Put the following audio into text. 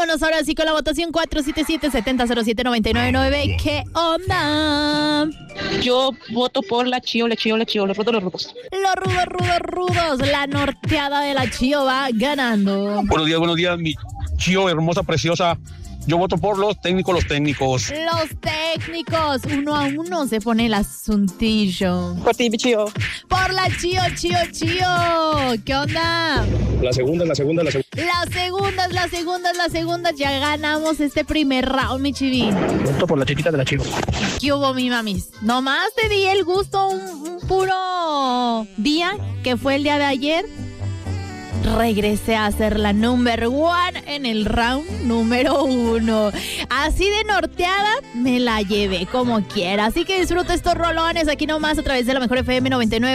Vámonos ahora sí con la votación 477-7007-999. ¿Qué onda? Yo voto por la Chio, los rudos. Los rudos. La norteada de la Chio va ganando. Buenos días, mi Chio hermosa, preciosa. Yo voto por los técnicos. Los técnicos, 1-1 se pone el asuntillo. Por ti, Chio. Por la Chio. ¿Qué onda? La segunda. Las segundas. Ya ganamos este primer round, mi chivín. Voto por la chiquita de la Chio. ¿Qué hubo, mi mamis? Nomás te di el gusto un puro día, que fue el día de ayer. Regresé a ser la number one en el round número 1. Así de norteada me la llevé como quiera. Así que disfruta estos rolones aquí nomás a través de la Mejor FM 99.